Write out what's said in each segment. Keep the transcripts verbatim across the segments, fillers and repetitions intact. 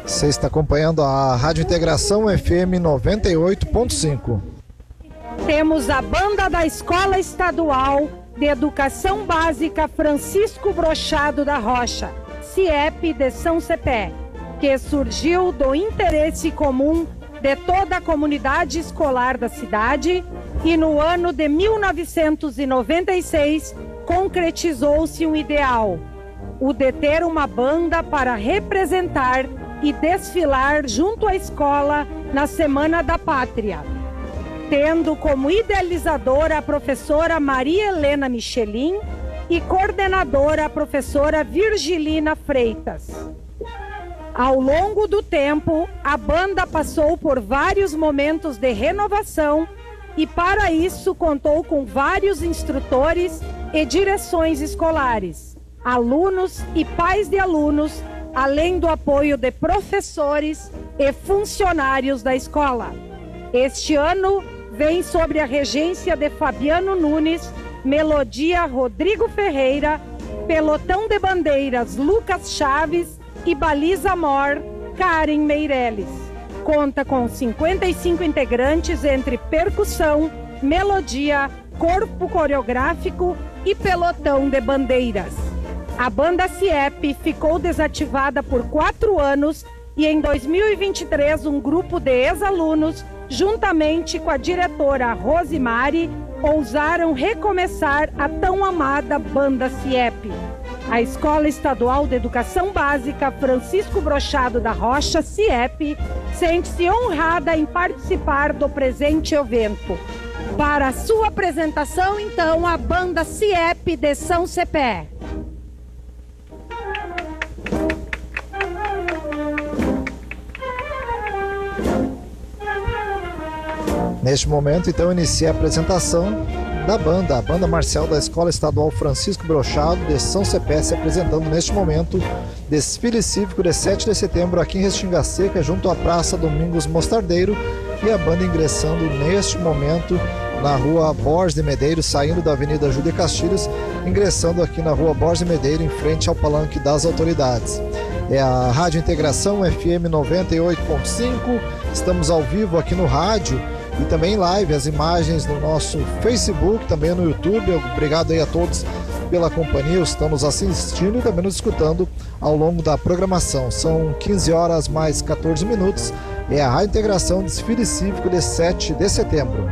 Você está acompanhando a Rádio Integração F M noventa e oito ponto cinco. Temos a banda da Escola Estadual de Educação Básica Francisco Brochado da Rocha, CIEP de São Cepé, que surgiu do interesse comum de toda a comunidade escolar da cidade e no ano de mil novecentos e noventa e seis concretizou-se um ideal, o de ter uma banda para representar e desfilar junto à escola na Semana da Pátria, tendo como idealizadora a professora Maria Helena Michelin e coordenadora a professora Virgilina Freitas. Ao longo do tempo, a banda passou por vários momentos de renovação e para isso contou com vários instrutores e direções escolares, alunos e pais de alunos, além do apoio de professores e funcionários da escola. Este ano vem sobre a regência de Fabiano Nunes, melodia Rodrigo Ferreira, pelotão de bandeiras Lucas Chaves e baliza mor Karen Meireles. Conta com cinquenta e cinco integrantes entre percussão, melodia, corpo coreográfico e pelotão de bandeiras. A banda CIEP ficou desativada por quatro anos e em dois mil e vinte e três um grupo de ex-alunos, juntamente com a diretora Rosimari, ousaram recomeçar a tão amada banda CIEP. A Escola Estadual de Educação Básica Francisco Brochado da Rocha, CIEP, sente-se honrada em participar do presente evento. Para a sua apresentação, então, a banda CIEP de São Cepé. Neste momento, então, inicia a apresentação da banda, a banda marcial da Escola Estadual Francisco Brochado de São Cepé, se apresentando neste momento, desfile cívico de sete de setembro aqui em Restinga Seca, junto à Praça Domingos Mostardeiro, e a banda ingressando neste momento na Rua Borges de Medeiros, saindo da Avenida Júlia Castilhos, ingressando aqui na Rua Borges de Medeiros, em frente ao palanque das autoridades. É a Rádio Integração F M noventa e oito ponto cinco, estamos ao vivo aqui no rádio, e também live, as imagens no nosso Facebook, também no YouTube. Obrigado aí a todos pela companhia, estão nos assistindo e também nos escutando ao longo da programação. São quinze horas mais quatorze minutos, é a Rádio Integração, desfile cívico de sete de setembro.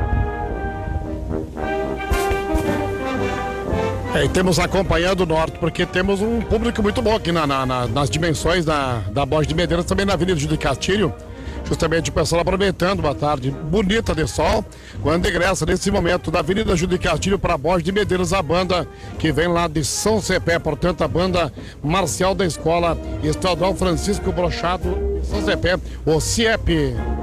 É, e temos acompanhando o norte, porque temos um público muito bom aqui na, na, na, nas dimensões da, da Borges de Medeiros, também na Avenida Júlio Castilho. Justamente o pessoal aproveitando uma tarde bonita de sol, quando ingressa nesse momento da Avenida Júlio Castilho para Borges de Medeiros, a banda que vem lá de São Cepé, portanto a banda marcial da Escola Estadual Francisco Brochado de São Cepé, o CIEP.